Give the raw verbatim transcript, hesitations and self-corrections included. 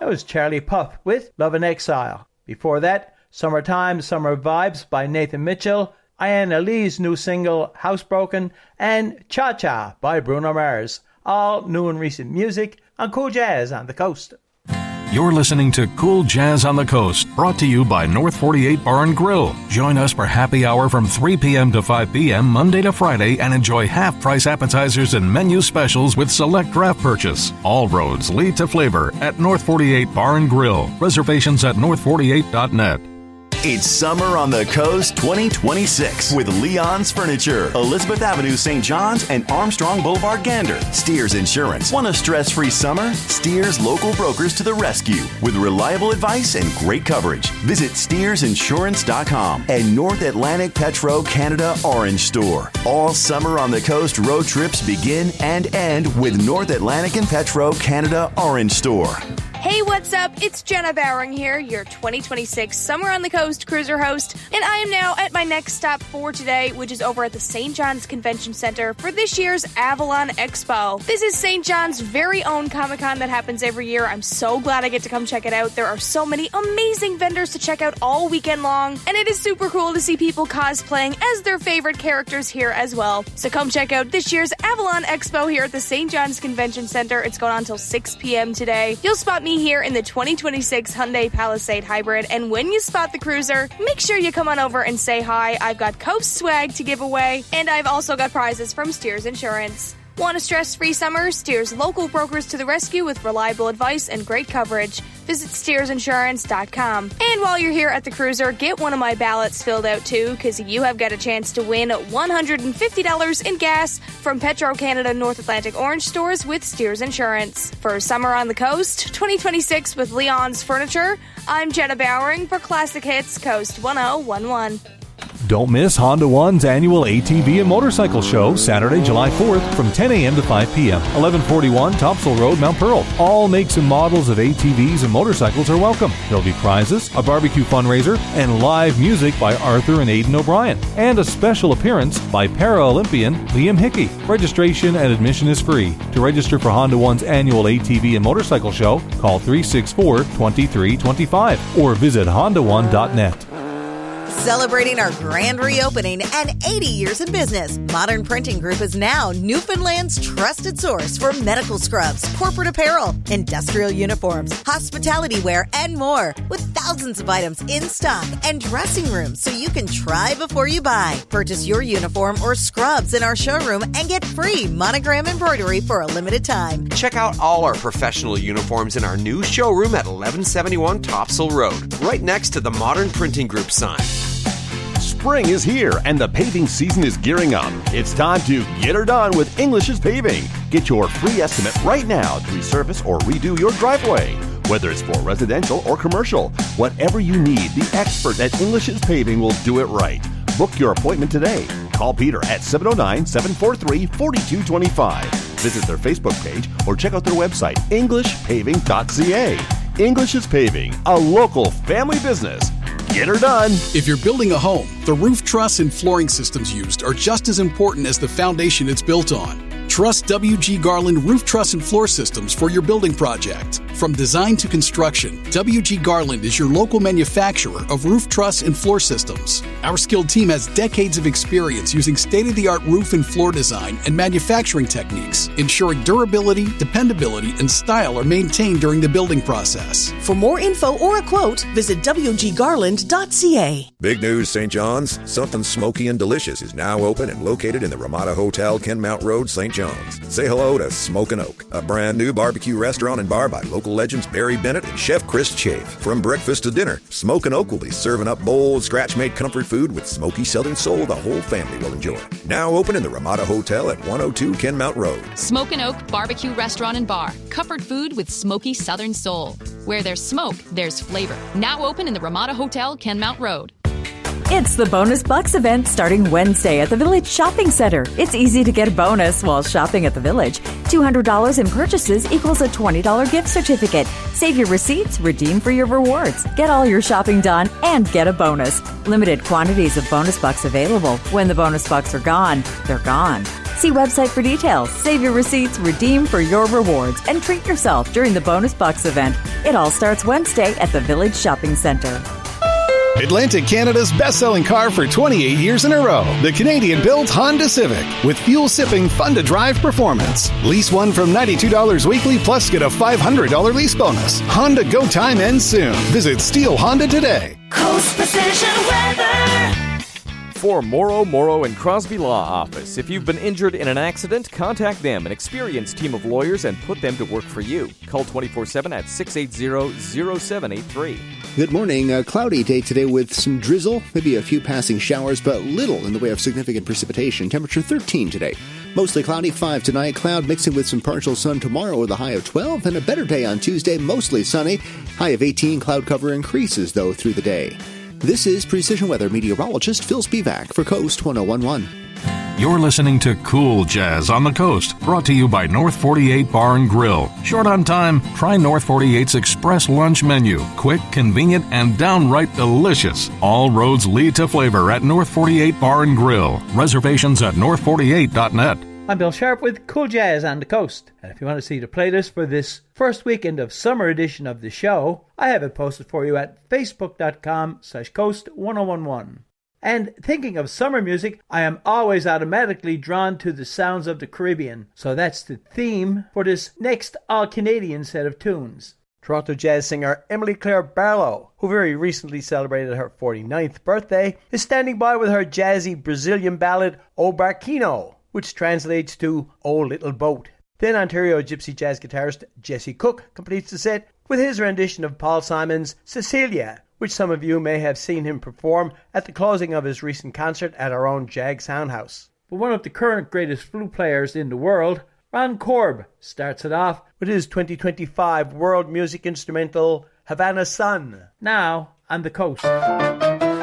that was Charlie Puth with Love in Exile. Before that, Summertime, Summer Vibes by Nathan Mitchell, Iana Lee's new single, Housebroken, and Cha Cha by Bruno Mars. All new and recent music on Cool Jazz on the Coast. You're listening to Cool Jazz on the Coast, brought to you by North forty-eight Bar and Grill. Join us for happy hour from three p.m. to five p.m. Monday to Friday and enjoy half-price appetizers and menu specials with select draft purchase. All roads lead to flavor at North forty-eight Bar and Grill. Reservations at north forty-eight dot net. It's Summer on the Coast twenty twenty-six with Leon's Furniture, Elizabeth Avenue, Saint John's, and Armstrong Boulevard, Gander. Steers Insurance. Want a stress-free summer? Steers local brokers to the rescue with reliable advice and great coverage. Visit steers insurance dot com and North Atlantic Petro Canada Orange Store. All Summer on the Coast road trips begin and end with North Atlantic and Petro Canada Orange Store. Hey, what's up? It's Jenna Bowering here, your twenty twenty-six Summer on the Coast cruiser host, and I am now at my next stop for today, which is over at the Saint John's Convention Center for this year's Avalon Expo. This is Saint John's very own Comic-Con that happens every year. I'm so glad I get to come check it out. There are so many amazing vendors to check out all weekend long, and it is super cool to see people cosplaying as their favorite characters here as well. So come check out this year's Avalon Expo here at the Saint John's Convention Center. It's going on until six p.m. today. You'll spot me here in the twenty twenty-six Hyundai Palisade Hybrid, and when you spot the cruiser, make sure you come on over and say hi. I've got Coast swag to give away, and I've also got prizes from Steers Insurance. Want a stress-free summer? Steers local brokers to the rescue with reliable advice and great coverage. Visit steers insurance dot com. And while you're here at the cruiser, get one of my ballots filled out too, because you have got a chance to win one hundred fifty dollars in gas from Petro Canada North Atlantic Orange stores with Steers Insurance. For Summer on the Coast twenty twenty-six with Leon's Furniture, I'm Jenna Bowering for Classic Hits Coast ten eleven. Don't miss Honda One's annual A T V and Motorcycle Show, Saturday, July fourth from ten a.m. to five p.m. eleven forty-one Topsail Road, Mount Pearl. All makes and models of A T Vs and motorcycles are welcome. There'll be prizes, a barbecue fundraiser, and live music by Arthur and Aidan O'Brien. And a special appearance by Para-Olympian Liam Hickey. Registration and admission is free. To register for Honda One's annual A T V and Motorcycle Show, call three six four, two three two five or visit honda one dot net. Celebrating our grand reopening and eighty years in business, Modern Printing Group is now Newfoundland's trusted source for medical scrubs, corporate apparel, industrial uniforms, hospitality wear, and more. With thousands of items in stock and dressing rooms so you can try before you buy. Purchase your uniform or scrubs in our showroom and get free monogram embroidery for a limited time. Check out all our professional uniforms in our new showroom at eleven seventy-one Topsail Road, right next to the Modern Printing Group sign. Spring is here and the paving season is gearing up. It's time to get her done with English's Paving. Get your free estimate right now to resurface or redo your driveway. Whether it's for residential or commercial, whatever you need, the expert at English's Paving will do it right. Book your appointment today. Call Peter at seven oh nine, seven four three, four two two five. Visit their Facebook page or check out their website, english paving dot c a. English's Paving, a local family business. Get her done. If you're building a home, the roof truss and flooring systems used are just as important as the foundation it's built on. Trust W G Garland Roof Truss and Floor Systems for your building project. From design to construction, W G Garland is your local manufacturer of roof truss and floor systems. Our skilled team has decades of experience using state-of-the-art roof and floor design and manufacturing techniques, ensuring durability, dependability, and style are maintained during the building process. For more info or a quote, visit w g garland dot c a. Big news, Saint John's. Something smoky and delicious is now open and located in the Ramada Hotel, Kenmount Road, Saint John's. Say hello to Smokin' Oak, a brand new barbecue restaurant and bar by local legends Barry Bennett and Chef Chris Chafe. From breakfast to dinner, Smokin' Oak will be serving up bold, scratch-made comfort food with smoky Southern soul the whole family will enjoy. Now open in the Ramada Hotel at one oh two Kenmount Road. Smokin' Oak Barbecue Restaurant and Bar. Comfort food with smoky Southern soul. Where there's smoke, there's flavor. Now open in the Ramada Hotel, Kenmount Road. It's the Bonus Bucks event starting Wednesday at the Village Shopping Center. It's easy to get a bonus while shopping at the Village. two hundred dollars in purchases equals a twenty dollars gift certificate. Save your receipts, redeem for your rewards. Get all your shopping done and get a bonus. Limited quantities of Bonus Bucks available. When the Bonus Bucks are gone, they're gone. See website for details. Save your receipts, redeem for your rewards, and treat yourself during the Bonus Bucks event. It all starts Wednesday at the Village Shopping Centre. Atlantic Canada's best-selling car for twenty-eight years in a row, the Canadian-built Honda Civic, with fuel-sipping, fun-to-drive performance. Lease one from ninety-two dollars weekly, plus get a five hundred dollars lease bonus. Honda Go Time ends soon. Visit Steele Honda today. Coast Precision Weather. For Morrow, Morrow and Crosby Law Office. If you've been injured in an accident, contact them, an experienced team of lawyers, and put them to work for you. Call twenty-four seven at six eight zero, zero seven eight three. Good morning. A cloudy day today with some drizzle, maybe a few passing showers, but little in the way of significant precipitation. Temperature thirteen today. Mostly cloudy, five tonight. Cloud mixing with some partial sun tomorrow with a high of twelve, and a better day on Tuesday, mostly sunny. High of eighteen. Cloud cover increases, though, through the day. This is Precision Weather meteorologist Phil Spivak for Coast one oh one point one. You're listening to Cool Jazz on the Coast, brought to you by North forty-eight Bar and Grill. Short on time? Try North forty-eight's Express Lunch Menu. Quick, convenient, and downright delicious. All roads lead to flavor at North forty-eight Bar and Grill. Reservations at north forty-eight dot net. I'm Bill Sharp with Cool Jazz on the Coast. And if you want to see the playlist for this first weekend of summer edition of the show, I have it posted for you at facebook.com slash coast 1011. And thinking of summer music, I am always automatically drawn to the sounds of the Caribbean. So that's the theme for this next all-Canadian set of tunes. Toronto jazz singer Emily Claire Barlow, who very recently celebrated her forty-ninth birthday, is standing by with her jazzy Brazilian ballad O Barquinho, which translates to "Oh Little Boat." Then Ontario gypsy jazz guitarist Jesse Cook completes the set with his rendition of Paul Simon's Cecilia, which some of you may have seen him perform at the closing of his recent concert at our own Jag Soundhouse. But one of the current greatest flute players in the world, Ron Korb, starts it off with his twenty twenty-five World Music Instrumental Havana Sun, now on the Coast.